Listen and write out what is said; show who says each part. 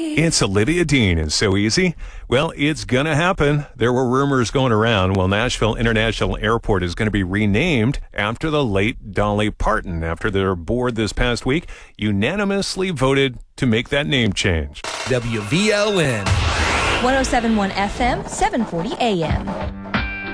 Speaker 1: It's Olivia Dean. It's so easy. Well, it's going to happen. There were rumors going around. Well, Nashville International Airport is going to be renamed after the late Dolly Parton. After their board this past week unanimously voted to make that name change.
Speaker 2: WVLN
Speaker 3: 107.1 FM, 740 AM.